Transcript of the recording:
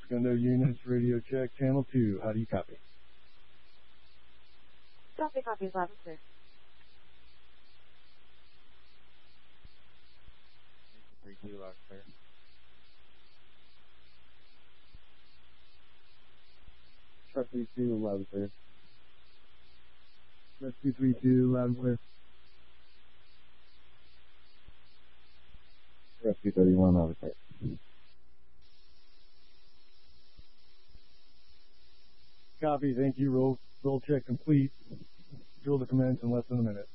Segundo units, radio check, channel 2. How do you copy? Copy loud and clear. Three two loud and clear. Truck 32 loud and clear. Truck 232 loud and clear. Truck 231 loud and clear. Copy, thank you. Roll check complete. Drill to commence in less than a minute.